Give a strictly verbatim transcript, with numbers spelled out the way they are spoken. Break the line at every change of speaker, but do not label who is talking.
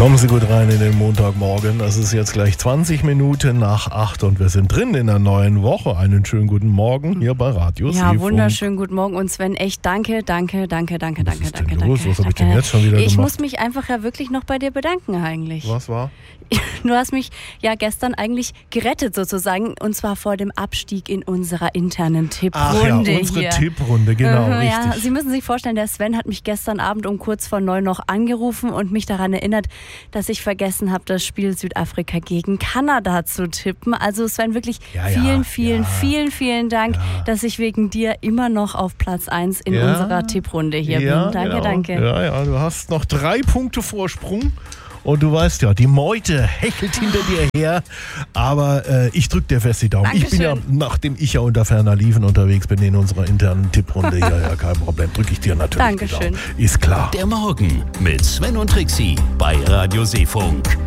Kommen Sie gut rein in den Montagmorgen. Es ist jetzt gleich zwanzig Minuten nach acht und wir sind drin in der neuen Woche. Einen schönen guten Morgen hier bei Radio
Ja,
Seefunk.
wunderschönen guten Morgen. Und Sven, echt danke, danke, danke, danke,
Was
danke,
ist denn
danke,
los?
danke.
Was habe ich
danke.
denn jetzt schon wieder
Ich
gemacht?
muss mich einfach ja wirklich noch bei dir bedanken eigentlich.
Was war?
Du hast mich ja gestern eigentlich gerettet sozusagen und zwar vor dem Abstieg in unserer internen Tipprunde
Ach ja, unsere
hier.
Tipprunde, genau,
Mhm,
richtig.
Ja, Sie müssen sich vorstellen, der Sven hat mich gestern Abend um kurz vor neun noch angerufen und mich daran erinnert, dass ich vergessen habe, das Spiel Südafrika gegen Kanada zu tippen. Also Sven, wirklich
Ja, ja,
vielen, vielen,
ja.
vielen, vielen Dank,
Ja.
dass ich wegen dir immer noch auf Platz eins in
Ja,
unserer Tipprunde hier
ja,
bin. Danke,
genau.
danke.
Ja, ja, du hast noch drei Punkte Vorsprung. Und du weißt ja, die Meute hechelt hinter dir her, aber äh, ich drück dir fest die Daumen.
Dankeschön.
Ich bin ja, nachdem ich ja unter ferner Liefen unterwegs bin in unserer internen Tipprunde, ja, ja, kein Problem, drücke ich dir natürlich
Dankeschön.
die Daumen. Ist klar.
Der Morgen mit Sven und Trixie bei Radio Seefunk.